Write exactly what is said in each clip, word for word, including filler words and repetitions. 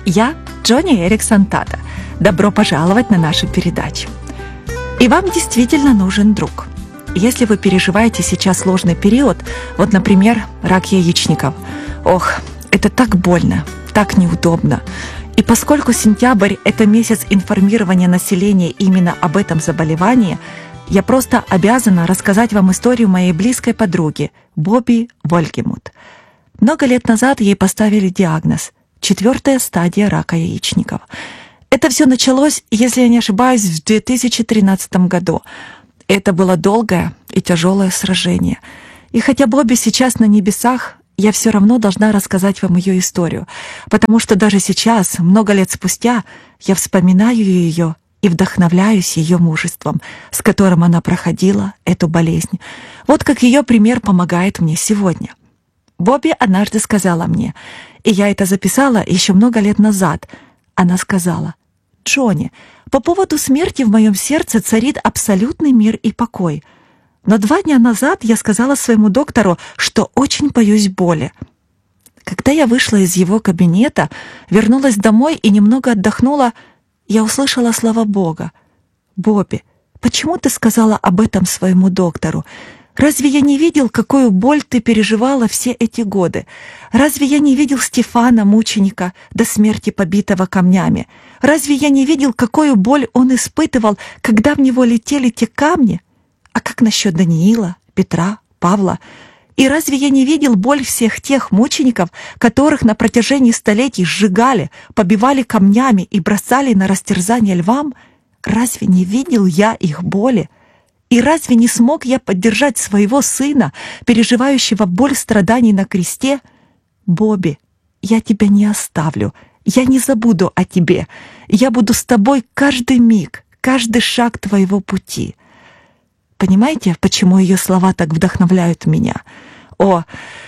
Я Джонни Эриксон Тата. Добро пожаловать на нашу передачу. И вам действительно нужен друг. Если вы переживаете сейчас сложный период, вот, например, рак яичников, ох, это так больно, так неудобно. И поскольку сентябрь – это месяц информирования населения именно об этом заболевании, я просто обязана рассказать вам историю моей близкой подруги Бобби Вольгемут. Много лет назад ей поставили диагноз – четвертая стадия рака яичников. Это все началось, если я не ошибаюсь, в две тысячи тринадцатом году. Это было долгое и тяжелое сражение. И хотя Бобби сейчас на небесах, я все равно должна рассказать вам ее историю, потому что даже сейчас, много лет спустя, я вспоминаю ее и вдохновляюсь ее мужеством, с которым она проходила эту болезнь. Вот как ее пример помогает мне сегодня. Бобби однажды сказала мне, и я это записала еще много лет назад. Она сказала: «Джонни, по поводу смерти в моем сердце царит абсолютный мир и покой. Но два дня назад я сказала своему доктору, что очень боюсь боли. Когда я вышла из его кабинета, вернулась домой и немного отдохнула, я услышала слова Бога. Бобби, почему ты сказала об этом своему доктору? Разве я не видел, какую боль ты переживала все эти годы? Разве я не видел Стефана, мученика, до смерти побитого камнями? Разве я не видел, какую боль он испытывал, когда в него летели те камни? А как насчет Даниила, Петра, Павла? И разве я не видел боль всех тех мучеников, которых на протяжении столетий сжигали, побивали камнями и бросали на растерзание львам? Разве не видел я их боли? И разве не смог я поддержать своего сына, переживающего боль страданий на кресте? Бобби, я тебя не оставлю, я не забуду о тебе, я буду с тобой каждый миг, каждый шаг твоего пути». Понимаете, почему ее слова так вдохновляют меня? О,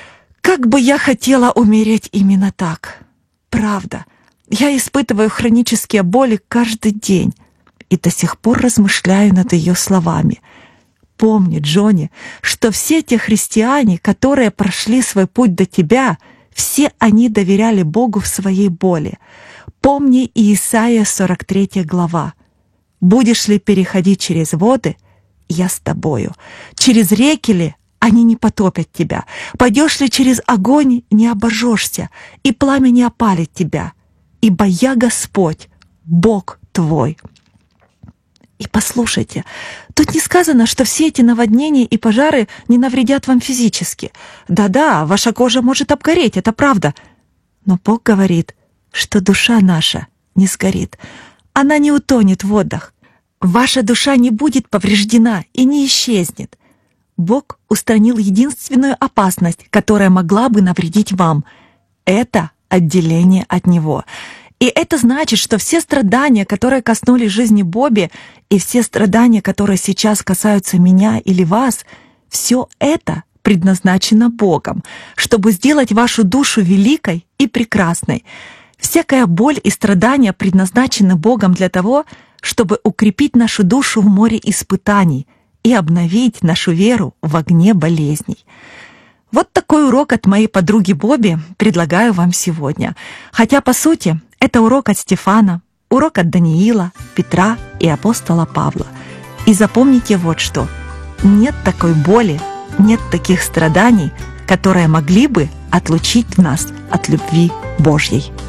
как бы я хотела умереть именно так! Правда, я испытываю хронические боли каждый день и до сих пор размышляю над ее словами. Помни, Джонни, что все те христиане, которые прошли свой путь до тебя, все они доверяли Богу в своей боли. Помни Исайя сорок третья глава. «Будешь ли переходить через воды? Я с тобою. Через реки ли? Они не потопят тебя. Пойдешь ли через огонь? Не обожжешься, и пламя не опалит тебя. Ибо я Господь, Бог твой». И послушайте, тут не сказано, что все эти наводнения и пожары не навредят вам физически. Да-да, ваша кожа может обгореть, это правда. Но Бог говорит, что душа наша не сгорит. Она не утонет в водах. Ваша душа не будет повреждена и не исчезнет. Бог устранил единственную опасность, которая могла бы навредить вам. Это отделение от Него. И это значит, что все страдания, которые коснулись жизни Бобби, и все страдания, которые сейчас касаются меня или вас, все это предназначено Богом, чтобы сделать вашу душу великой и прекрасной. Всякая боль и страдания предназначены Богом для того, чтобы укрепить нашу душу в море испытаний и обновить нашу веру в огне болезней. Вот такой урок от моей подруги Бобби предлагаю вам сегодня. Хотя, по сути, это урок от Стефана, урок от Даниила, Петра и апостола Павла. И запомните вот что. Нет такой боли, нет таких страданий, которые могли бы отлучить нас от любви Божьей.